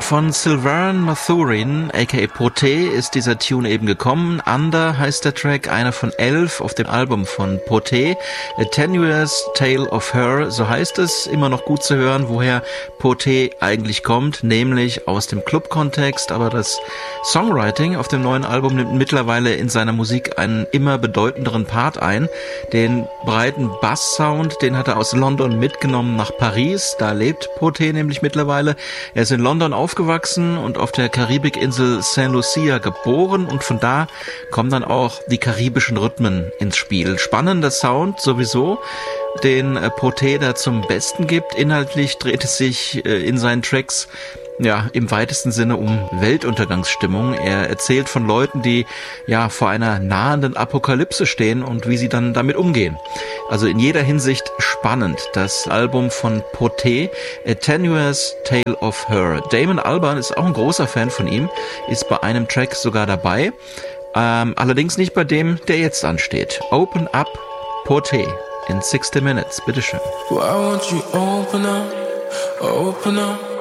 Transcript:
Von Sylvain Mathurin, aka Poté, ist dieser Tune eben gekommen. Under heißt der Track, einer von 11 auf dem Album von Poté. A Tenuous Tale of Her, so heißt es. Immer noch gut zu hören, woher Poté eigentlich kommt, nämlich aus dem Club-Kontext. Aber das Songwriting auf dem neuen Album nimmt mittlerweile in seiner Musik einen immer bedeutenderen Part ein. Den breiten Bass-Sound, den hat er aus London mitgenommen nach Paris. Da lebt Poté nämlich mittlerweile. Er ist in London aufgewachsen und auf der Karibikinsel St. Lucia geboren und von da kommen dann auch die karibischen Rhythmen ins Spiel. Spannender Sound sowieso, den Poté da zum Besten gibt. Inhaltlich dreht es sich in seinen Tracks im weitesten Sinne um Weltuntergangsstimmung. Er erzählt von Leuten, die vor einer nahenden Apokalypse stehen und wie sie dann damit umgehen. Also in jeder Hinsicht spannend. Das Album von Poté, A Tenuous Tale of Her. Damon Albarn ist auch ein großer Fan von ihm, ist bei einem Track sogar dabei. Allerdings nicht bei dem, der jetzt ansteht. Open Up, Poté in 60 Minutes. Bitteschön. Why won't you open up, open up?